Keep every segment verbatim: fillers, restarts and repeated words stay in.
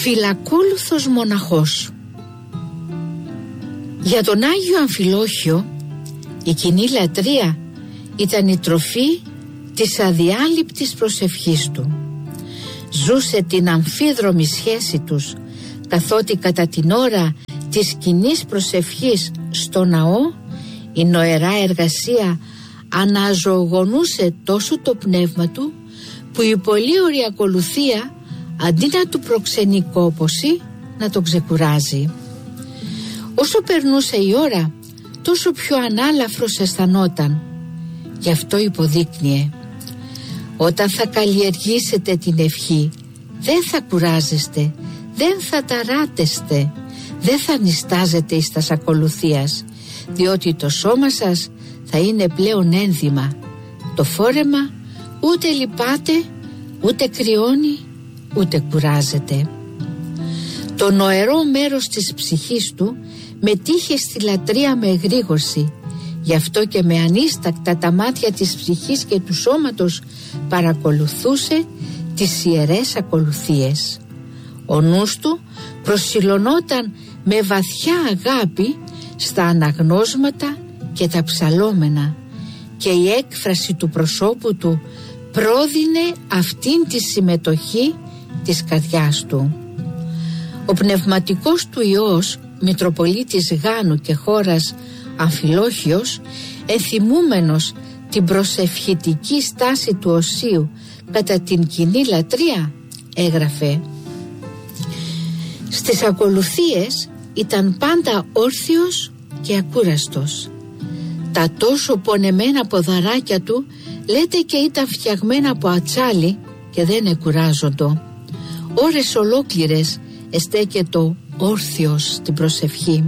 Φιλακόλουθος μοναχός. Για τον Άγιο Αμφιλόχιο η κοινή λατρεία ήταν η τροφή της αδιάλειπτης προσευχής του. Ζούσε την αμφίδρομη σχέση τους, καθότι κατά την ώρα της κοινής προσευχής στο ναό η νοερά εργασία αναζωογονούσε τόσο το πνεύμα του, που η πολύωρη ακολουθία αντί να του προξενεί κόπωση, να τον ξεκουράζει. Όσο περνούσε η ώρα, τόσο πιο ανάλαφρος αισθανόταν. Γι' αυτό υποδείκνυε: όταν θα καλλιεργήσετε την ευχή, δεν θα κουράζεστε, δεν θα ταράτεστε, δεν θα νηστάζετε εις τας ακολουθίας, διότι το σώμα σας θα είναι πλέον ένδυμα. Το φόρεμα ούτε λυπάται, ούτε κρυώνει, ούτε κουράζεται. Το νοερό μέρος της ψυχής του μετήχε στη λατρεία με εγρήγορση. Γι' αυτό και με ανίστακτα τα μάτια της ψυχής και του σώματος παρακολουθούσε τις ιερές ακολουθίες. Ο νους του προσιλωνόταν με βαθιά αγάπη στα αναγνώσματα και τα ψαλόμενα, και η έκφραση του προσώπου του πρόδεινε αυτήν τη συμμετοχή της καρδιάς του. Ο πνευματικός του Υιός, Μητροπολίτης Γάνου και χώρας Αμφιλόχιος, ενθυμούμενος την προσευχητική στάση του Οσίου κατά την κοινή λατρεία, έγραφε: στις ακολουθίες ήταν πάντα όρθιος και ακούραστος. Τα τόσο πονεμένα ποδαράκια του λέτε και ήταν φτιαγμένα από ατσάλι και δεν εκουράζοντο. Ώρες ολόκληρες εστέκετο όρθιος στην προσευχή.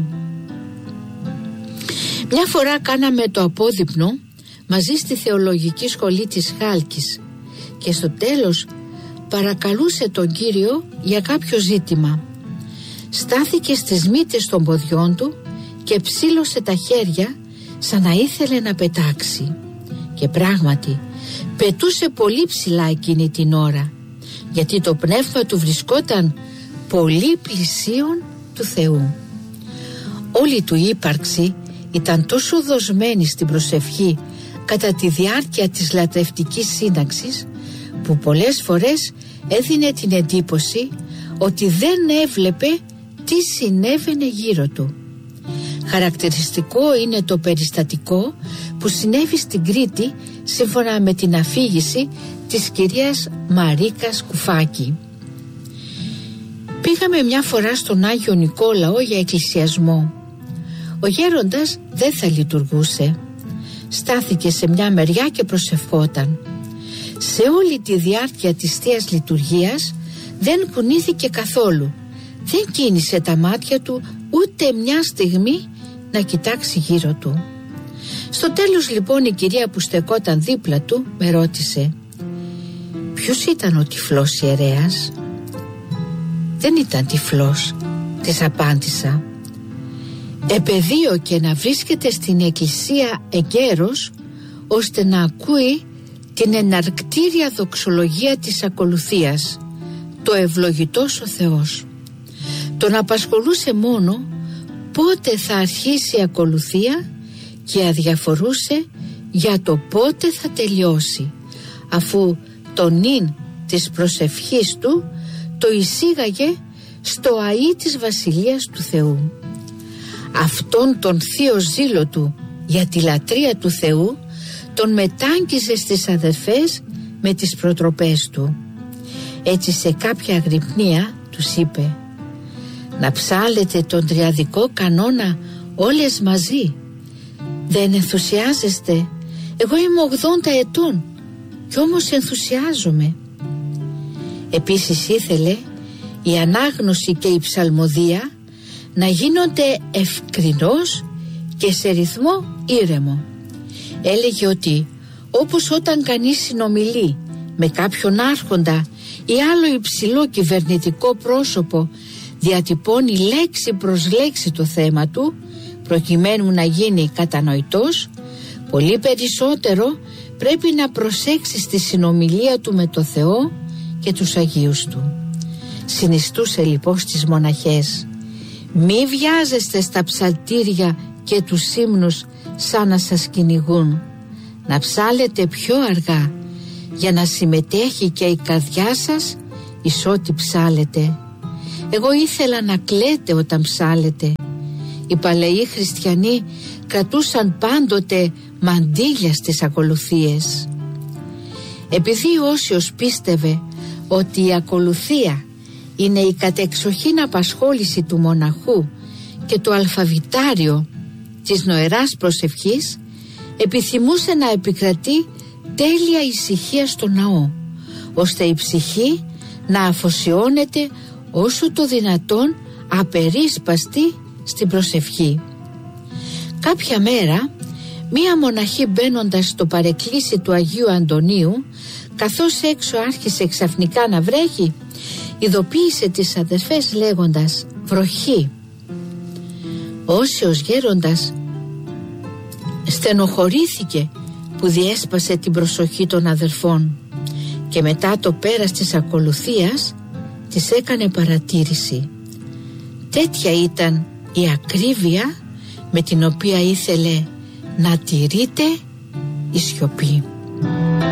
Μια φορά κάναμε το απόδειπνο μαζί στη θεολογική σχολή της Χάλκης και στο τέλος παρακαλούσε τον Κύριο για κάποιο ζήτημα. Στάθηκε στις μύτες των ποδιών του και ψήλωσε τα χέρια σαν να ήθελε να πετάξει. Και πράγματι πετούσε πολύ ψηλά εκείνη την ώρα, γιατί το πνεύμα του βρισκόταν πολύ πλησίον του Θεού. Όλη του ύπαρξη ήταν τόσο δοσμένη στην προσευχή κατά τη διάρκεια της λατρευτικής σύναξης, που πολλές φορές έδινε την εντύπωση ότι δεν έβλεπε τι συνέβαινε γύρω του. Χαρακτηριστικό είναι το περιστατικό που συνέβη στην Κρήτη σύμφωνα με την αφήγηση της κυρίας Μαρίκας Κουφάκη. Πήγαμε μια φορά στον Άγιο Νικόλαο για εκκλησιασμό. Ο γέροντας δεν θα λειτουργούσε. Στάθηκε σε μια μεριά και προσευχόταν. Σε όλη τη διάρκεια της Θείας Λειτουργίας δεν κουνήθηκε καθόλου. Δεν κίνησε τα μάτια του ούτε μια στιγμή να κοιτάξει γύρω του. Στο τέλος λοιπόν η κυρία που στεκόταν δίπλα του με ρώτησε: ποιος ήταν ο τυφλός ιερέας? Δεν ήταν τυφλός, της απάντησα. Επαιδείο και να βρίσκεται στην εκκλησία εγκαίρος, ώστε να ακούει την εναρκτήρια δοξολογία της ακολουθίας, το ευλογητός ο Θεός. Τον απασχολούσε μόνο πότε θα αρχίσει η ακολουθία και αδιαφορούσε για το πότε θα τελειώσει, αφού το νυν της προσευχής του το εισήγαγε στο αεί της Βασιλείας του Θεού. Αυτόν τον θείο ζήλο του για τη λατρεία του Θεού τον μετάγγιζε στις αδερφές με τις προτροπές του. Έτσι σε κάποια αγρυπνία τους είπε: να ψάλετε τον τριαδικό κανόνα όλες μαζί. Δεν ενθουσιάζεστε? Εγώ είμαι ογδόντα ετών κι όμως ενθουσιάζομαι. Επίσης ήθελε η ανάγνωση και η ψαλμοδία να γίνονται ευκρινώς και σε ρυθμό ήρεμο. Έλεγε ότι όπως όταν κανείς συνομιλεί με κάποιον άρχοντα ή άλλο υψηλό κυβερνητικό πρόσωπο, διατυπώνει λέξη προς λέξη το θέμα του προκειμένου να γίνει κατανοητός, πολύ περισσότερο πρέπει να προσέξει στη συνομιλία του με το Θεό και τους Αγίους του. Συνιστούσε λοιπόν στις μοναχές: μη βιάζεστε στα ψαλτήρια και τους ύμνους σαν να σας κυνηγούν. Να ψάλετε πιο αργά, για να συμμετέχει και η καρδιά σας εις ό,τι ψάλετε. Εγώ ήθελα να κλαίτε όταν ψάλετε. Οι παλαιοί χριστιανοί κρατούσαν πάντοτε μαντήλια στις ακολουθίες. Επειδή ο Όσιος πίστευε ότι η ακολουθία είναι η κατεξοχήν απασχόληση του μοναχού και το αλφαβητάριο της νοεράς προσευχής, επιθυμούσε να επικρατεί τέλεια ησυχία στο ναό, ώστε η ψυχή να αφοσιώνεται όσο το δυνατόν απερίσπαστη στην προσευχή. Κάποια μέρα μία μοναχή, μπαίνοντας στο παρεκκλήσι του Αγίου Αντωνίου, καθώς έξω άρχισε ξαφνικά να βρέχει, ειδοποίησε τις αδερφές λέγοντας «βροχή». Ο Όσιος γέροντας στενοχωρήθηκε που διέσπασε την προσοχή των αδερφών και μετά το πέρας της ακολουθίας της έκανε παρατήρηση. Τέτοια ήταν η ακρίβεια με την οποία ήθελε να τηρείται η σιωπή.